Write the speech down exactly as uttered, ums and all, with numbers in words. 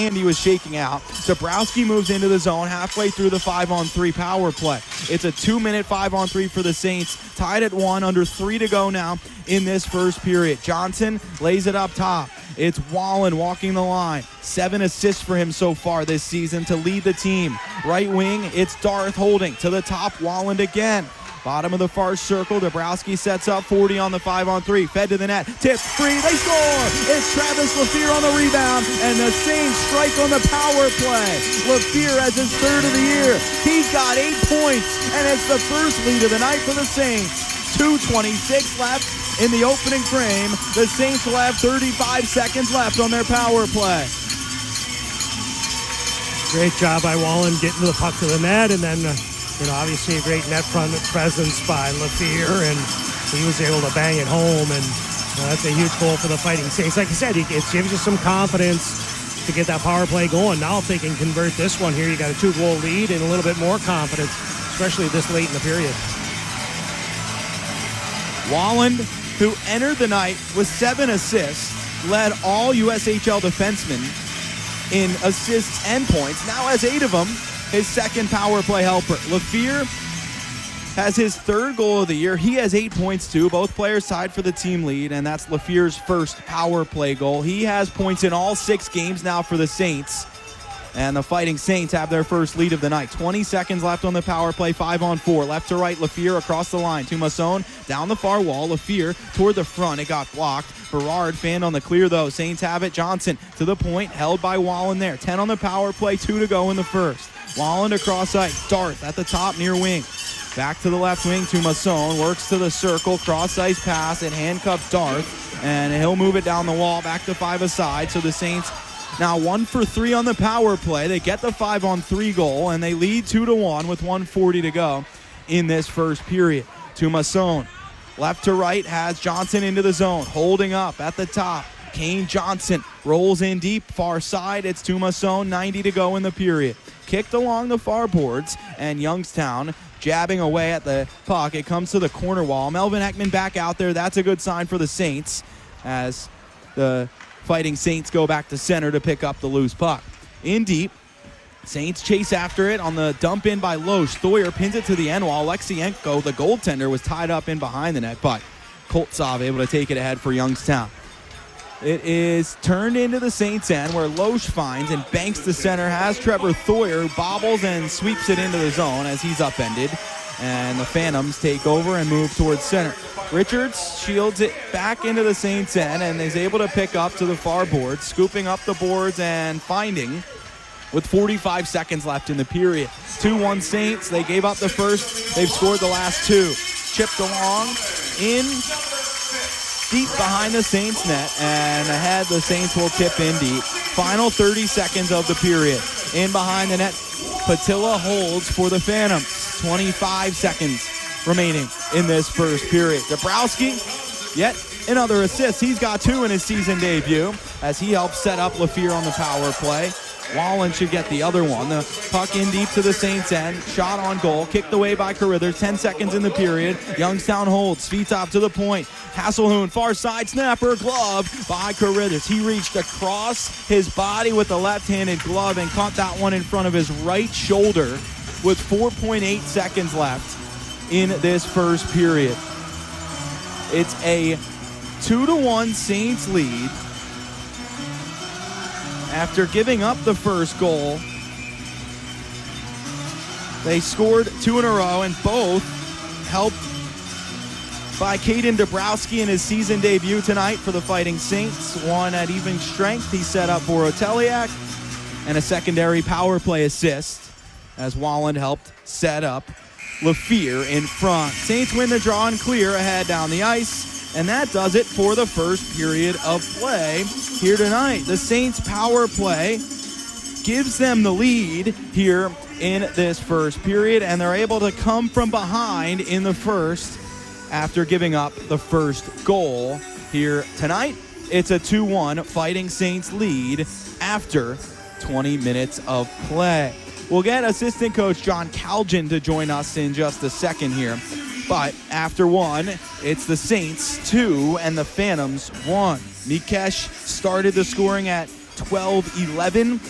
hand he was shaking out. Dabrowski moves into the zone halfway through the five-on-three power play. It's a two-minute five-on-three for the Saints, tied at one, under three to go now in this first period. Johnson lays it up top. It's Wallen walking the line. Seven assists for him so far this season to lead the team. Right wing, it's Darth holding to the top. Wallen again. Bottom of the far circle, Dabrowski sets up forty on the five-on-three. Fed to the net, tipped, free, they score! It's Travis Lafleur on the rebound, and the Saints strike on the power play. Lafleur has his third of the year. He's got eight points, and it's the first lead of the night for the Saints. two twenty-six left in the opening frame. The Saints will have thirty-five seconds left on their power play. Great job by Wallen getting to the puck to the net, and then uh, you know, obviously a great net front presence by Lafleur, and he was able to bang it home, and uh, that's a huge goal for the Fighting Saints. Like I said, it gives you some confidence to get that power play going. Now if they can convert this one here, you got a two-goal lead and a little bit more confidence, especially this late in the period. Wallen, who entered the night with seven assists, led all U S H L defensemen in assists and points, now has eight of them. His second power play helper. Lafleur has his third goal of the year. He has eight points too. Both players tied for the team lead, and that's Lafleur's first power play goal. He has points in all six games now for the Saints. And the Fighting Saints have their first lead of the night. twenty seconds left on the power play, five on four. Left to right, Lafleur across the line. To Masson, down the far wall. Lafleur toward the front. It got blocked. Berard fanned on the clear, though. Saints have it. Johnson to the point, held by Wallen there. ten on the power play, two to go in the first. Wallen across ice. Darth at the top near wing. Back to the left wing to Masson. Works to the circle. Cross ice pass. It handcuffs Darth. And he'll move it down the wall. Back to five aside. So the Saints now one for three on the power play. They get the five on three goal. And they lead two to one with one forty to go in this first period. To Masson. Left to right has Johnson into the zone. Holding up at the top. Kane Johnson rolls in deep, far side. It's to Masson, ninety to go in the period. Kicked along the far boards, and Youngstown jabbing away at the puck. It comes to the corner wall. Melvin Ekman back out there. That's a good sign for the Saints as the Fighting Saints go back to center to pick up the loose puck. In deep, Saints chase after it on the dump in by Loesch. Thoyer pins it to the end wall. Alexienko, the goaltender, was tied up in behind the net, but Koltsov able to take it ahead for Youngstown. It is turned into the Saints' end where Loesch finds and banks to center. Has Trevor Thoyer, who bobbles and sweeps it into the zone as he's upended. And the Phantoms take over and move towards center. Richards shields it back into the Saints' end and is able to pick up to the far board, scooping up the boards and finding with forty-five seconds left in the period. two one Saints. They gave up the first. They've scored the last two. Chipped along in deep behind the Saints net, and ahead the Saints will tip in deep. Final thirty seconds of the period. In behind the net, Patilla holds for the Phantoms. twenty-five seconds remaining in this first period. Dabrowski, yet another assist. He's got two in his season debut as he helps set up Lafleur on the power play. Wallen should get the other one. The puck in deep to the Saints' end. Shot on goal. Kicked away by Carruthers. ten seconds in the period. Youngstown holds. Svitov to the point. Hasselhoon, far side snapper, glove by Carruthers. He reached across his body with the left-handed glove and caught that one in front of his right shoulder with four point eight seconds left in this first period. It's a two to one Saints lead. After giving up the first goal, they scored two in a row, and both helped by Caden Dabrowski in his season debut tonight for the Fighting Saints. One at even strength he set up for Oteliak, and a secondary power play assist as Wallen helped set up Lafleur in front. Saints win the draw and clear ahead down the ice. And that does it for the first period of play here tonight. The Saints power play gives them the lead here in this first period, and they're able to come from behind in the first after giving up the first goal here tonight. It's a two one Fighting Saints lead after twenty minutes of play. We'll get assistant coach John Calgin to join us in just a second here. But after one, it's the Saints two and the Phantoms one. Mikesh started the scoring at twelve eleven